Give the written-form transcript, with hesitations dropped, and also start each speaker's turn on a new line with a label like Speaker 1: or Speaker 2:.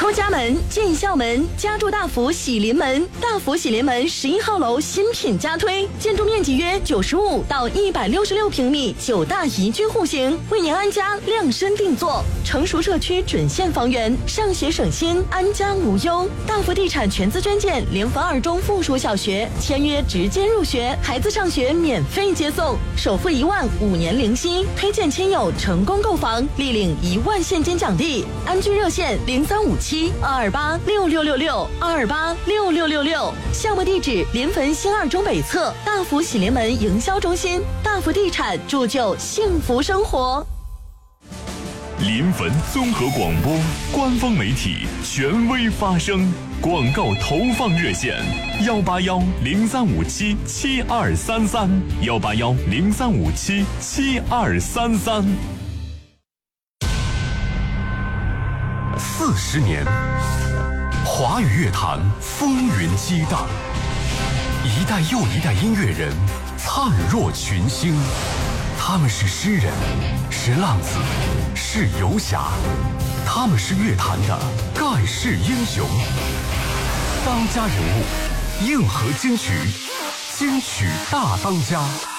Speaker 1: 出家门进校门，家住大福喜临门。大福喜临门11号楼新品加推，建筑面积约95到166平米，9大宜居户型，为您安家量身定做。成熟社区准现房源，上学省心，安家无忧。大福地产全资捐建联防二中附属小学，签约直接入学，孩子上学免费接送，首付1万，5年零息。推荐亲友成功购房，立领1万现金奖励。安居热线0357-228-6666，228-6666。项目地址：临汾新二中北侧大福喜临门营销中心。大福地产铸就幸福生活。
Speaker 2: 临汾综合广播官方媒体，权威发声。广告投放热线：181-0357-7233，181-0357-7233。
Speaker 3: 40年，华语乐坛风云激荡，一代又一代音乐人灿若群星。他们是诗人，是浪子，是游侠，他们是乐坛的盖世英雄。当家人物，硬核金曲，金曲大当家。